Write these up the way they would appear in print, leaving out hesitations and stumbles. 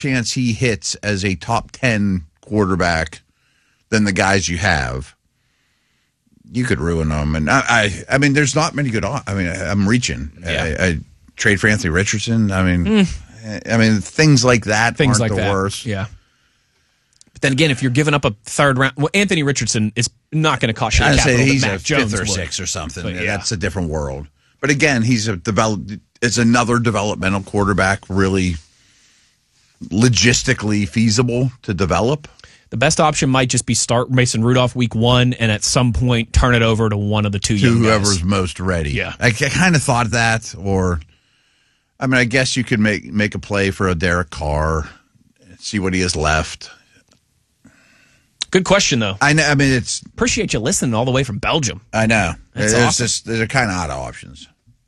chance he hits as a top 10 quarterback than the guys you have, you could ruin them. And I mean, there's not many good. I mean, I'm reaching. Yeah. I trade for Anthony Richardson. I mean, things like that Things aren't like the that. worst. Yeah. But then again, if you're giving up a third round, well, Anthony Richardson is not going to cost you the I'd capital say that he's Mac a Jones fifth or would. sixth or something. But, yeah. That's a different world. But again, it's another developmental quarterback, really logistically feasible to develop. The best option might just be start Mason Rudolph week 1 and at some point turn it over to one of the two young guys. Whoever's most ready. Yeah. I kind of thought that, or I mean, I guess you could make a play for a Derek Carr, see what he has left. Good question, though. I know. I mean, it's Appreciate you listening all the way from Belgium. I know. That's It's awesome. just they're kind of odd options.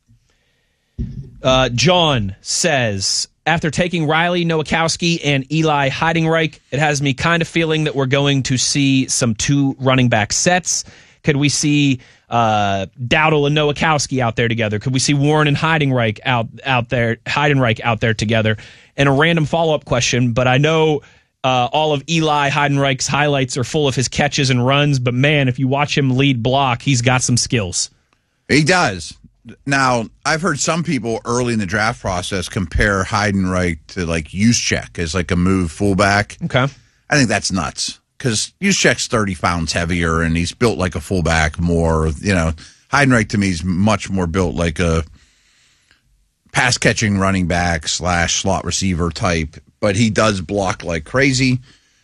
John says, after taking Riley Nowakowski and Eli Heidenreich, it has me kind of feeling that we're going to see some 2 running back sets. Could we see Dowdle and Nowakowski out there together? Could we see Warren and Heidenreich out there together? And a random follow-up question, but I know all of Eli Heidenreich's highlights are full of his catches and runs, but man, if you watch him lead block, he's got some skills. He does. Now, I've heard some people early in the draft process compare Heidenreich to like Juszczyk as like a move fullback. Okay. I think that's nuts because Juszczyk's 30 pounds heavier and he's built like a fullback more. You know, Heidenreich to me is much more built like a pass catching running back / slot receiver type, but he does block like crazy.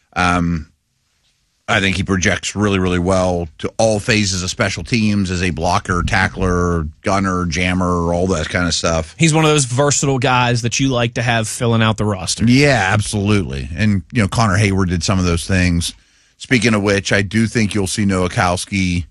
I think he projects really, really well to all phases of special teams as a blocker, tackler, gunner, jammer, all that kind of stuff. He's one of those versatile guys that you like to have filling out the roster. Yeah, absolutely. And, you know, Connor Hayward did some of those things. Speaking of which, I do think you'll see Nowakowski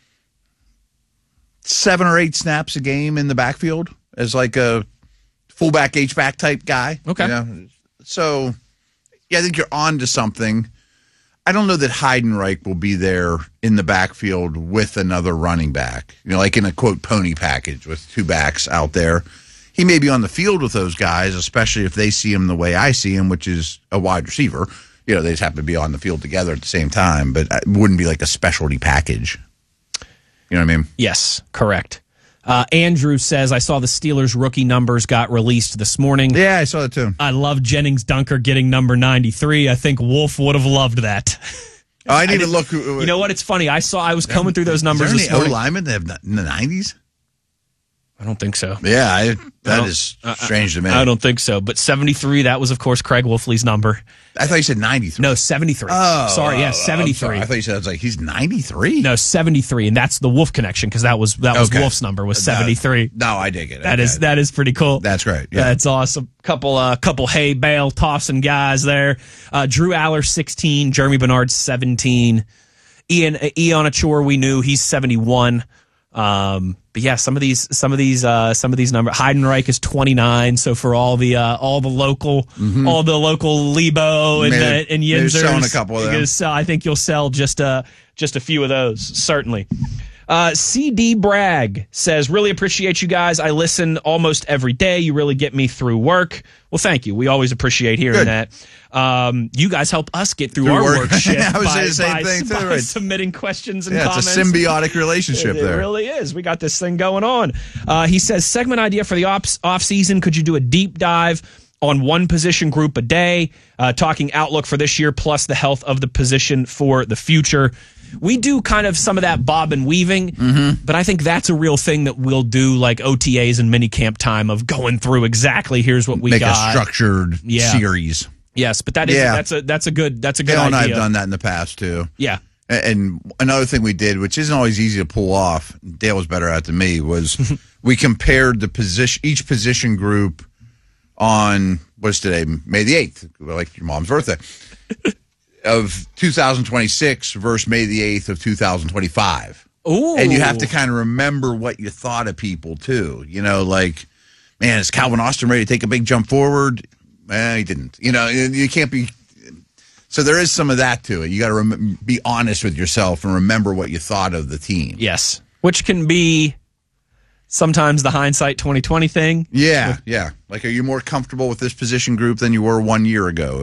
7 or 8 snaps a game in the backfield as like a fullback, H-back type guy. Okay. You know? So, yeah, I think you're on to something. I don't know that Heidenreich will be there in the backfield with another running back, you know, like in a, quote, pony package with 2 backs out there. He may be on the field with those guys, especially if they see him the way I see him, which is a wide receiver. You know, they just happen to be on the field together at the same time, but it wouldn't be like a specialty package. You know what I mean? Yes, correct. Andrew says, I saw the Steelers rookie numbers got released this morning. Yeah, I saw that too. I love Jennings Dunker getting number 93. I think Wolf would have loved that. Oh, I need to look. You know what? It's funny. I was coming through those numbers Is this there any morning. O-linemen that have in the 90s? I don't think so. Yeah, that is strange to me. I don't think so. But 73, that was, of course, Craig Wolfley's number. I thought you said 93. No, 73. Oh, sorry. Yeah, 73. Sorry. I thought you said, I was like, he's 93? No, 73. And that's the Wolf connection because that was Okay. Wolf's number was 73. No, I dig it. That is pretty cool. That's great. Yeah. That's awesome. Couple hay bale tossing guys there. Drew Aller 16, Jeremy Bernard 17, Ian Achor we knew he's 71. But yeah, some of these numbers. Heidenreich is 29. So for all the local Lebo and Yinzers, selling a couple of them. I think you'll sell just a few of those, certainly. CD Bragg says, really appreciate you guys. I listen almost every day. You really get me through work. Well, thank you. We always appreciate hearing that. You guys help us get through our work shift I was saying the same thing too. by submitting questions and Yeah, comments. it's a symbiotic relationship there. It really is. We got this thing going on. He says, segment idea for the off season. Could you do a deep dive on one position group a day, talking outlook for this year plus the health of the position for the future? We do kind of some of that bob and weaving, but I think that's a real thing that we'll do, like OTAs and mini camp time of going through exactly here's what we Make got. a structured series. Yes, but that's a good Dale idea. and I have done that in the past too. Yeah. And another thing we did, which isn't always easy to pull off, Dale was better at it than me, was we compared each position group on, what's today, May the 8th, like your mom's birthday, of 2026 versus May the 8th of 2025. Ooh. And you have to kind of remember what you thought of people, too. You know, like, man, is Calvin Austin ready to take a big jump forward? He didn't. You know, you can't be. So there is some of that to it. You got to be honest with yourself and remember what you thought of the team. Yes, which can be sometimes the hindsight 2020 thing. Yeah. Like, are you more comfortable with this position group than you were 1 year ago?